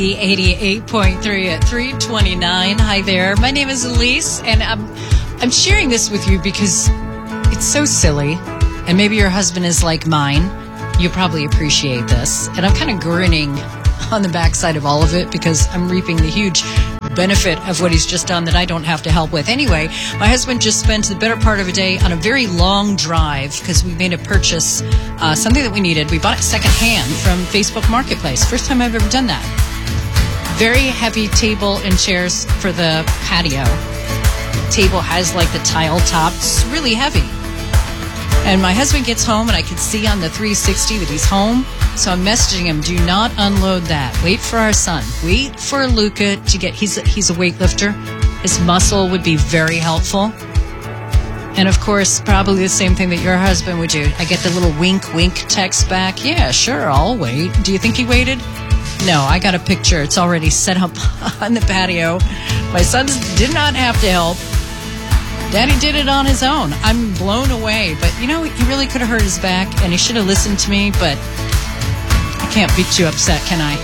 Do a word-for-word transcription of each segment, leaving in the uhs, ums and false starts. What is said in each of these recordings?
eighty-eight point three at three twenty-nine. Hi there. My name is Elise, and I'm I'm sharing this with you because it's so silly, and maybe your husband is like mine. You'll probably appreciate this. And I'm kind of grinning on the backside of all of it because I'm reaping the huge benefit of what he's just done that I don't have to help with. Anyway, my husband just spent the better part of a day on a very long drive because we made a purchase, uh, something that we needed. We bought it secondhand from Facebook Marketplace. First time I've ever done that. Very heavy table and chairs for the patio. Table has like the tile top. It's really heavy. And my husband gets home and I can see on the three sixty that he's home. So I'm messaging him, do not unload that. Wait for our son. Wait for Luca to get, he's a, he's a weightlifter. His muscle would be very helpful. And of course, probably the same thing that your husband would do. I get the little wink, wink text back. Yeah, sure, I'll wait. Do you think he waited? No, I got a picture. It's already set up on the patio. My son did not have to help. Daddy did it on his own. I'm blown away. But, you know, he really could have hurt his back, and he should have listened to me, but I can't be too upset, can I?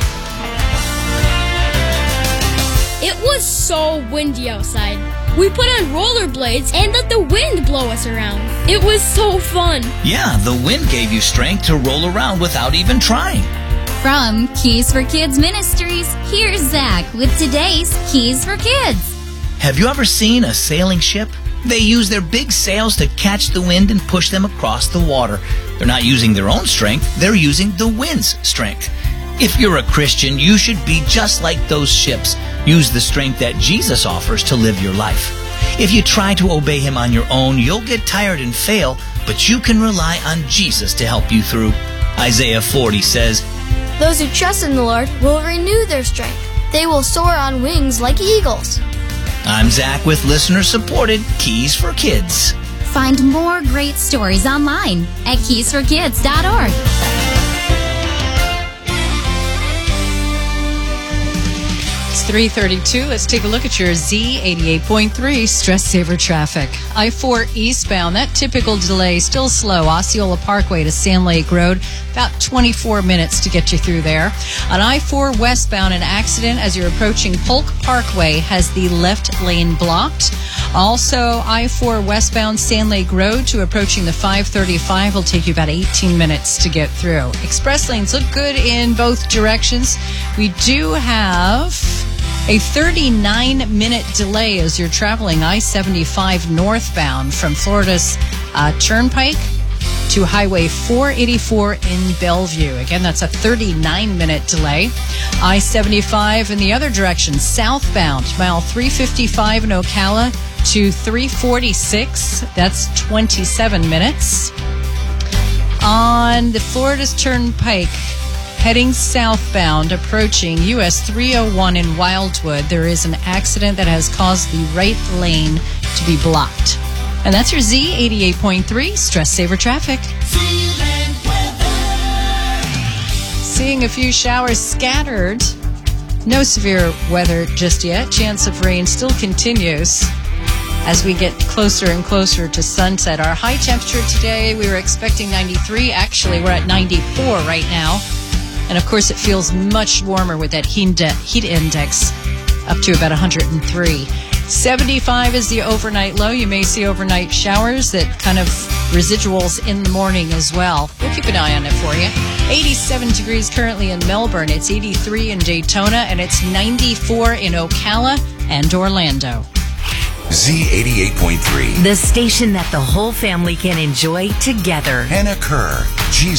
It was so windy outside. We put on rollerblades and let the wind blow us around. It was so fun. Yeah, the wind gave you strength to roll around without even trying. From Keys for Kids Ministries, here's Zach with today's Keys for Kids. Have you ever seen a sailing ship? They use their big sails to catch the wind and push them across the water. They're not using their own strength, they're using the wind's strength. If you're a Christian, you should be just like those ships. Use the strength that Jesus offers to live your life. If you try to obey him on your own, you'll get tired and fail, but you can rely on Jesus to help you through. Isaiah forty says, "Those who trust in the Lord will renew their strength. They will soar on wings like eagles." I'm Zach with listener-supported Keys for Kids. Find more great stories online at keys for kids dot org. It's three thirty-two. Let's take a look at your Z eighty-eight point three Stress Saver traffic. I four eastbound, that typical delay, still slow. Osceola Parkway to Sand Lake Road, about twenty-four minutes to get you through there. On I four westbound, an accident as you're approaching Polk Parkway has the left lane blocked. Also, I four westbound Sand Lake Road to approaching the five thirty-five will take you about eighteen minutes to get through. Express lanes look good in both directions. We do have a thirty-nine minute delay as you're traveling I seventy-five northbound from Florida's uh, Turnpike to Highway four eighty-four in Bellevue. Again, that's a thirty-nine minute delay. I seventy-five in the other direction, southbound, mile three fifty-five in Ocala to three forty-six. That's twenty-seven minutes. On the Florida's Turnpike, heading southbound, approaching U S three oh one in Wildwood, there is an accident that has caused the right lane to be blocked. And that's your Z eighty-eight point three Stress Saver traffic. Seeing a few showers scattered. No severe weather just yet. Chance of rain still continues as we get closer and closer to sunset. Our high temperature today, we were expecting ninety-three. Actually, we're at ninety-four right now. And, of course, it feels much warmer with that heat index up to about one hundred three. seventy-five is the overnight low. You may see overnight showers, that kind of residuals in the morning as well. We'll keep an eye on it for you. eighty-seven degrees currently in Melbourne. It's eighty-three in Daytona, and it's ninety-four in Ocala and Orlando. Z eighty-eight point three. The station that the whole family can enjoy together. Hannah Kerr, G